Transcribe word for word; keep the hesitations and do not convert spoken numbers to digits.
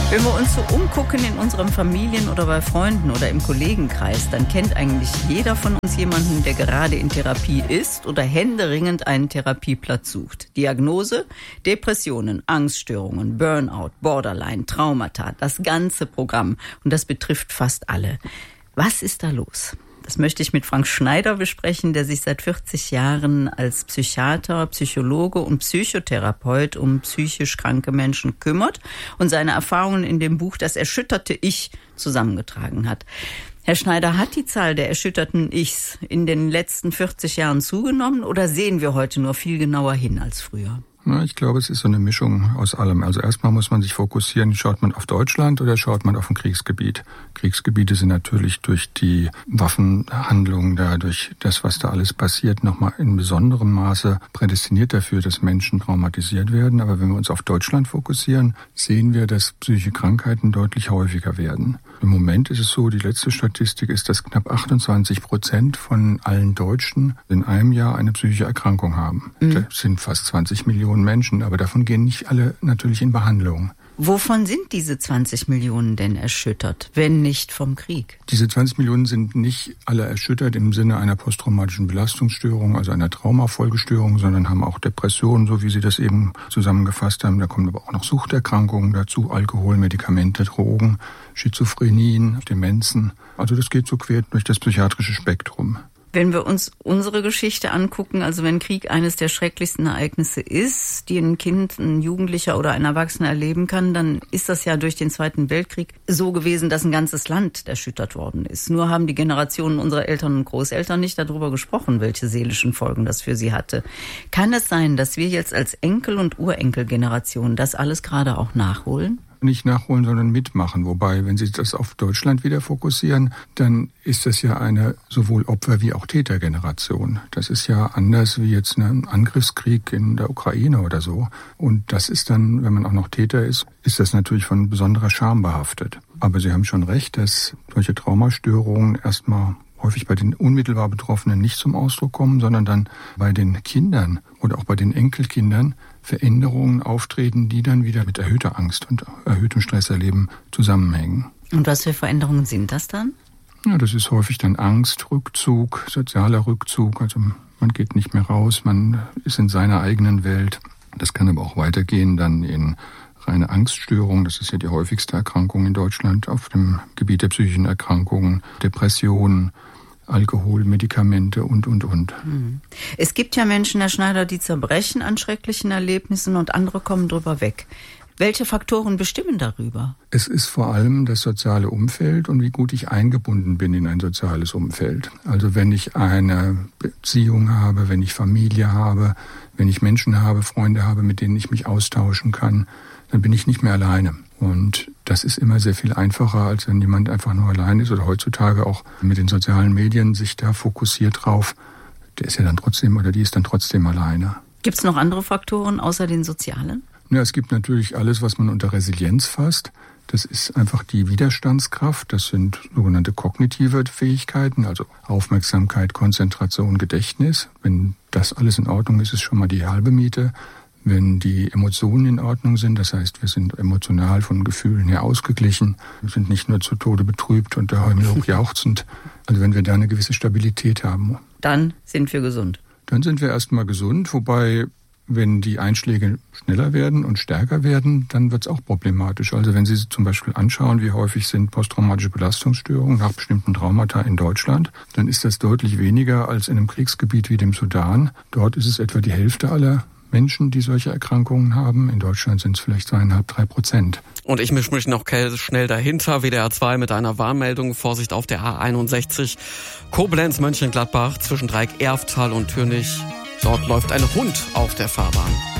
Wenn wir uns so umgucken in unserem Familien- oder bei Freunden oder im Kollegenkreis, dann kennt eigentlich jeder von uns jemanden, der gerade in Therapie ist oder händeringend einen Therapieplatz sucht. Diagnose: Depressionen, Angststörungen, Burnout, Borderline, Traumata, das ganze Programm. Und das betrifft fast alle. Was ist da los? Das möchte ich mit Frank Schneider besprechen, der sich seit vierzig Jahren als Psychiater, Psychologe und Psychotherapeut um psychisch kranke Menschen kümmert und seine Erfahrungen in dem Buch Das erschütterte Ich zusammengetragen hat. Herr Schneider, hat die Zahl der erschütterten Ichs in den letzten vierzig Jahren zugenommen oder sehen wir heute nur viel genauer hin als früher? Na, ich glaube, es ist so eine Mischung aus allem. Also erstmal muss man sich fokussieren, schaut man auf Deutschland oder schaut man auf ein Kriegsgebiet? Kriegsgebiete sind natürlich durch die Waffenhandlungen da, durch das, was da alles passiert, nochmal in besonderem Maße prädestiniert dafür, dass Menschen traumatisiert werden. Aber wenn wir uns auf Deutschland fokussieren, sehen wir, dass psychische Krankheiten deutlich häufiger werden. Im Moment ist es so, die letzte Statistik ist, dass knapp achtundzwanzig Prozent von allen Deutschen in einem Jahr eine psychische Erkrankung haben. Mhm. Das sind fast zwanzig Millionen Menschen, aber davon gehen nicht alle natürlich in Behandlung. Wovon sind diese zwanzig Millionen denn erschüttert, wenn nicht vom Krieg? Diese zwanzig Millionen sind nicht alle erschüttert im Sinne einer posttraumatischen Belastungsstörung, also einer Traumafolgestörung, sondern haben auch Depressionen, so wie Sie das eben zusammengefasst haben. Da kommen aber auch noch Suchterkrankungen dazu, Alkohol, Medikamente, Drogen, Schizophrenien, Demenzen. Also das geht so quer durch das psychiatrische Spektrum. Wenn wir uns unsere Geschichte angucken, also wenn Krieg eines der schrecklichsten Ereignisse ist, die ein Kind, ein Jugendlicher oder ein Erwachsener erleben kann, dann ist das ja durch den Zweiten Weltkrieg so gewesen, dass ein ganzes Land erschüttert worden ist. Nur haben die Generationen unserer Eltern und Großeltern nicht darüber gesprochen, welche seelischen Folgen das für sie hatte. Kann es sein, dass wir jetzt als Enkel- und Urenkelgeneration das alles gerade auch nachholen? Nicht nachholen, sondern mitmachen. Wobei, wenn Sie das auf Deutschland wieder fokussieren, dann ist das ja eine sowohl Opfer- wie auch Tätergeneration. Das ist ja anders wie jetzt ein Angriffskrieg in der Ukraine oder so. Und das ist dann, wenn man auch noch Täter ist, ist das natürlich von besonderer Scham behaftet. Aber Sie haben schon recht, dass solche Traumastörungen erstmal häufig bei den unmittelbar Betroffenen nicht zum Ausdruck kommen, sondern dann bei den Kindern oder auch bei den Enkelkindern Veränderungen auftreten, die dann wieder mit erhöhter Angst und erhöhtem Stresserleben zusammenhängen. Und was für Veränderungen sind das dann? Ja, das ist häufig dann Angst, Rückzug, sozialer Rückzug. Also man geht nicht mehr raus, man ist in seiner eigenen Welt. Das kann aber auch weitergehen dann in reine Angststörung. Das ist ja die häufigste Erkrankung in Deutschland auf dem Gebiet der psychischen Erkrankungen, Depressionen, Alkohol, Medikamente und, und, und. Es gibt ja Menschen, Herr Schneider, die zerbrechen an schrecklichen Erlebnissen und andere kommen drüber weg. Welche Faktoren bestimmen darüber? Es ist vor allem das soziale Umfeld und wie gut ich eingebunden bin in ein soziales Umfeld. Also wenn ich eine Beziehung habe, wenn ich Familie habe, wenn ich Menschen habe, Freunde habe, mit denen ich mich austauschen kann, dann bin ich nicht mehr alleine. Und das ist immer sehr viel einfacher, als wenn jemand einfach nur allein ist oder heutzutage auch mit den sozialen Medien sich da fokussiert drauf. Der ist ja dann trotzdem oder die ist dann trotzdem alleine. Gibt es noch andere Faktoren außer den sozialen? Ja, es gibt natürlich alles, was man unter Resilienz fasst. Das ist einfach die Widerstandskraft. Das sind sogenannte kognitive Fähigkeiten, also Aufmerksamkeit, Konzentration, Gedächtnis. Wenn das alles in Ordnung ist, ist schon mal die halbe Miete. Wenn die Emotionen in Ordnung sind, das heißt, wir sind emotional von Gefühlen her ausgeglichen, wir sind nicht nur zu Tode betrübt und der Himmel hoch jauchzend. Also wenn wir da eine gewisse Stabilität haben. Dann sind wir gesund. Dann sind wir erstmal gesund, wobei, wenn die Einschläge schneller werden und stärker werden, dann wird es auch problematisch. Also wenn Sie zum Beispiel anschauen, wie häufig sind posttraumatische Belastungsstörungen nach bestimmten Traumata in Deutschland, dann ist das deutlich weniger als in einem Kriegsgebiet wie dem Sudan. Dort ist es etwa die Hälfte aller Menschen, die solche Erkrankungen haben. In Deutschland sind es vielleicht zweieinhalb, drei Prozent. Und ich mische mich noch schnell dahinter, W D R zwei mit einer Warnmeldung. Vorsicht auf der A einundsechzig, Koblenz-Mönchengladbach zwischen Dreieck Erftal und Türnich. Dort läuft ein Hund auf der Fahrbahn.